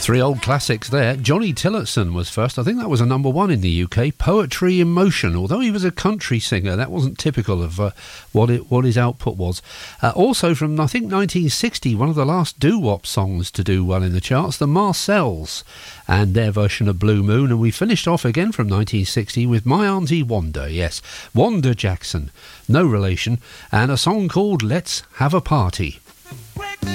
Three old classics there. Johnny Tillotson was first. I think that was a number one in the UK. Poetry in Motion. Although he was a country singer, that wasn't typical of what his output was. Also from, I think, 1960, one of the last doo-wop songs to do well in the charts, the Marcells and their version of Blue Moon. And we finished off again from 1960 with My Auntie Wanda. Yes, Wanda Jackson. No relation. And a song called Let's Have a Party.